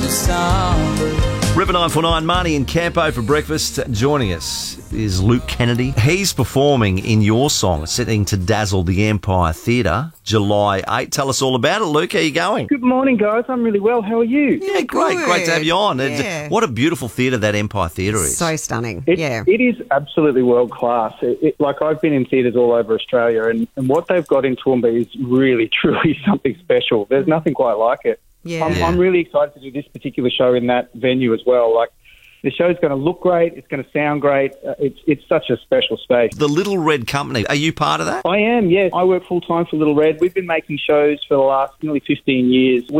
song. River 949, Marnie and Campo for breakfast. Joining us is Luke Kennedy. He's performing in your song, Setting to Dazzle the Empire Theatre, July 8. Tell us all about it, Luke. How are you going? Good morning, guys. I'm really well. How are you? Yeah, great. Good. Great to have you on. Yeah. What a beautiful theatre that Empire Theatre is. So stunning. It is absolutely world class. Like, I've been in theatres all over Australia, and what they've got in Toowoomba is really, truly something special. There's nothing quite like it. Yeah. I'm really excited to do this particular show in that venue as well. Like, the show's going to look great. It's going to sound great. It's such a special space. The Little Red Company, are you part of that? I am, yes. I work full-time for Little Red. We've been making shows for the last nearly 15 years.